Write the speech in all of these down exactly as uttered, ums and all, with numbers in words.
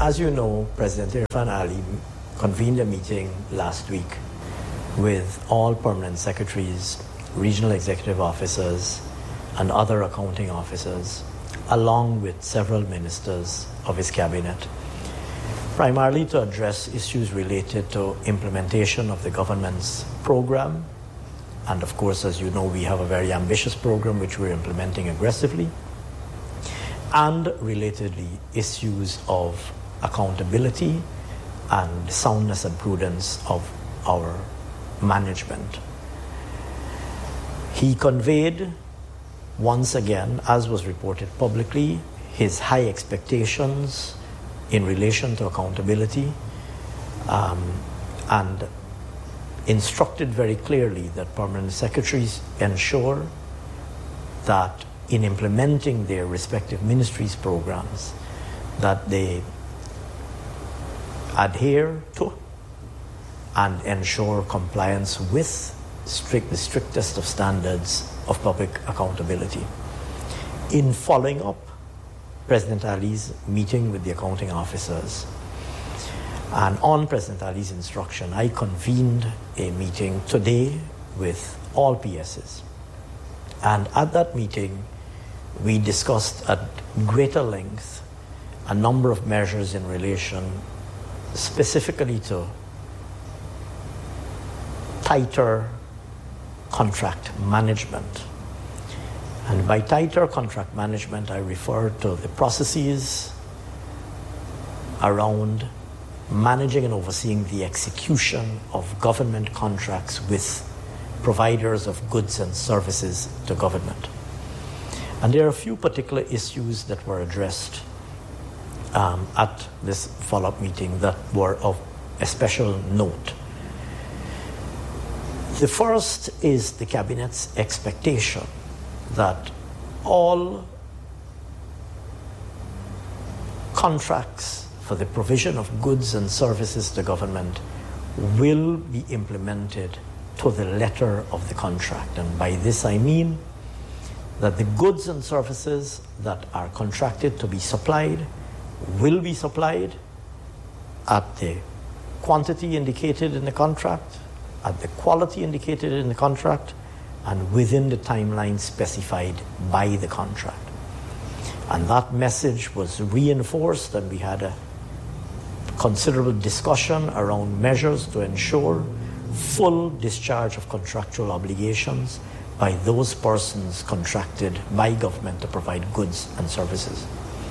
as you know, President Irfan Ali convened a meeting last week with all permanent secretaries, regional executive officers, and other accounting officers, along with several ministers of his cabinet, primarily to address issues related to implementation of the government's program. And of course, as you know, we have a very ambitious program which we're implementing aggressively, and relatedly, issues of accountability and soundness and prudence of our management. He conveyed once again, as was reported publicly, his high expectations in relation to accountability, um, and instructed very clearly that permanent secretaries ensure that in implementing their respective ministries' programs, that they adhere to and ensure compliance with strict, the strictest of standards of public accountability. In following up President Ali's meeting with the accounting officers, and on President Ali's instruction, I convened a meeting today with all P Ss. And at that meeting, we discussed at greater length a number of measures in relation specifically to tighter contract management. And by tighter contract management, I refer to the processes around managing and overseeing the execution of government contracts with providers of goods and services to government. And there are a few particular issues that were addressed um, at this follow-up meeting that were of a special note. The first is the Cabinet's expectation that all contracts for the provision of goods and services to government will be implemented to the letter of the contract. And by this I mean that the goods and services that are contracted to be supplied will be supplied at the quantity indicated in the contract, at the quality indicated in the contract, and within the timeline specified by the contract. And that message was reinforced, and we had a considerable discussion around measures to ensure full discharge of contractual obligations by those persons contracted by government to provide goods and services.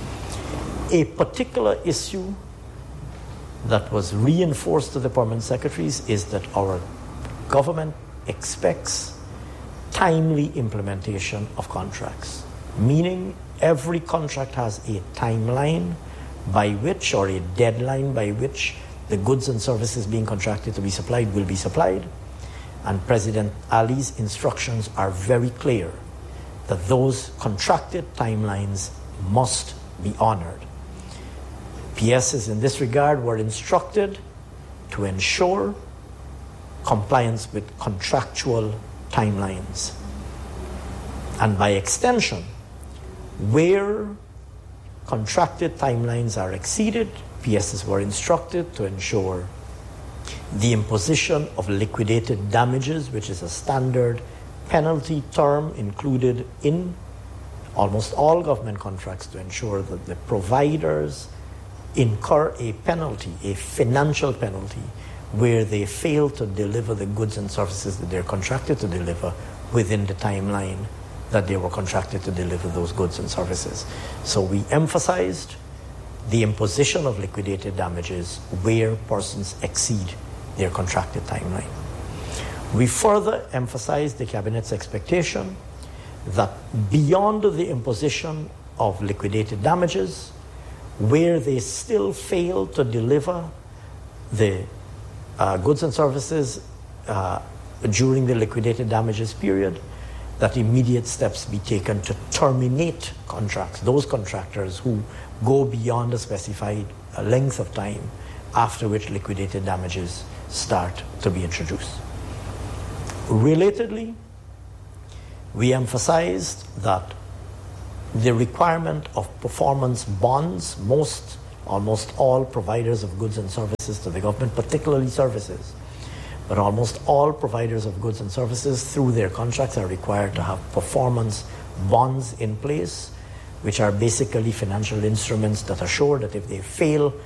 A particular issue that was reinforced to the permanent secretaries is that our government expects timely implementation of contracts, meaning every contract has a timeline by which, or a deadline by which, the goods and services being contracted to be supplied will be supplied. And President Ali's instructions are very clear that those contracted timelines must be honored. P Ss in this regard were instructed to ensure compliance with contractual timelines. And by extension, where contracted timelines are exceeded, P Ss were instructed to ensure the imposition of liquidated damages, which is a standard penalty term included in almost all government contracts, to ensure that the providers incur a penalty, a financial penalty, where they fail to deliver the goods and services that they're contracted to deliver within the timeline that they were contracted to deliver those goods and services. So we emphasized the imposition of liquidated damages where persons exceed their contracted timeline. We further emphasized the Cabinet's expectation that beyond the imposition of liquidated damages, where they still fail to deliver the uh, goods and services uh, during the liquidated damages period, that immediate steps be taken to terminate contracts, those contractors who go beyond a specified uh, length of time, after which liquidated damages start to be introduced. Relatedly, we emphasized that the requirement of performance bonds, most almost all providers of goods and services to the government, particularly services, but almost all providers of goods and services through their contracts are required to have performance bonds in place, which are basically financial instruments that assure that if they fail